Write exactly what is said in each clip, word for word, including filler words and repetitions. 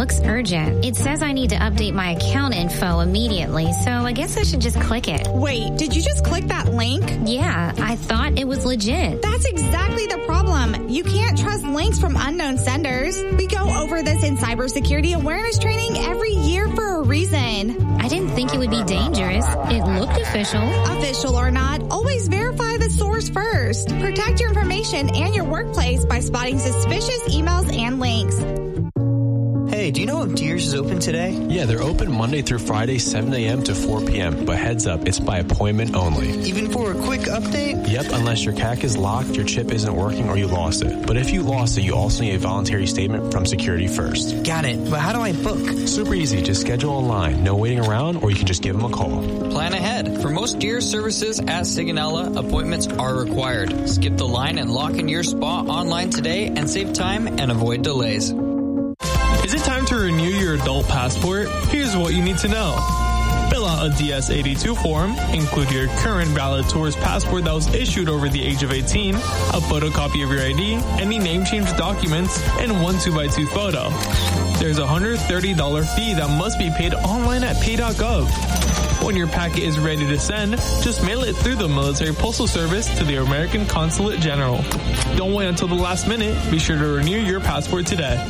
looks urgent. It says I need to update my account info immediately, so I guess I should just click it. Wait, did you just click that link? Yeah, I thought it was legit. That's exactly the problem. You can't trust links from unknown senders. We go over this in cybersecurity awareness training every year for a reason. I didn't think it would be dangerous. It looked official. Official or not, always verify the source first. Protect your information and your workplace by spotting suspicious emails and links. Hey, do you know if Deers is open today? Yeah, they're open Monday through Friday, seven a.m. to four p.m. But heads up, it's by appointment only. Even for a quick update? Yep, unless your C A C is locked, your chip isn't working, or you lost it. But if you lost it, you also need a voluntary statement from Security First. Got it. But how do I book? Super easy. Just schedule online. No waiting around, or you can just give them a call. Plan ahead. For most Deers services at Sigonella, appointments are required. Skip the line and lock in your spot online today and save time and avoid delays. Is it time to renew your adult passport? Here's what you need to know. Fill out a D S eighty-two form, include your current valid tourist passport that was issued over the age of eighteen, a photocopy of your I D, any name change documents, and one two by two photo. There's a one hundred thirty dollars fee that must be paid online at pay dot gov. When your packet is ready to send, just mail it through the Military Postal Service to the American Consulate General. Don't wait until the last minute. Be sure to renew your passport today.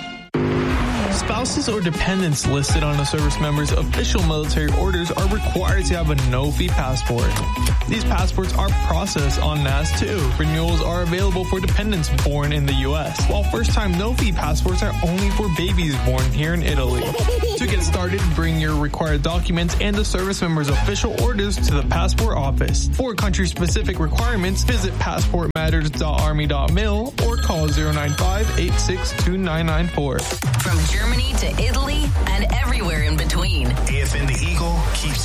Spouses or dependents listed on a service member's official military orders are required to have a no-fee passport. These passports are processed on N A S too. Renewals are available for dependents born in the U S, while first-time no-fee passports are only for babies born here in Italy. To get started, bring your required documents and the service member's official orders to the passport office. For country-specific requirements, visit passport matters dot army dot mil or call zero nine five, eight six two, nine nine four. From Germany to Italy and everywhere in between. A F N The Eagle keeps